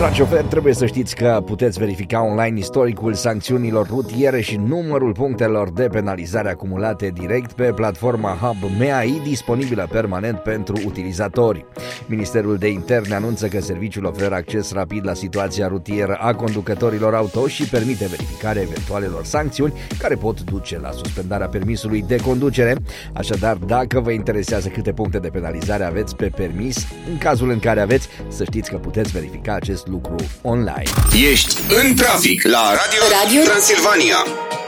Dragi șoferi, trebuie să știți că puteți verifica online istoricul sancțiunilor rutiere și numărul punctelor de penalizare acumulate direct pe platforma Hub MEAI, disponibilă permanent pentru utilizatori. Ministerul de Interne anunță că serviciul oferă acces rapid la situația rutieră a conducătorilor auto și permite verificarea eventualelor sancțiuni care pot duce la suspendarea permisului de conducere. Așadar, dacă vă interesează câte puncte de penalizare aveți pe permis, în cazul în care aveți, să știți că puteți verifica acest lucru online. Ești în trafic la Radio Transilvania.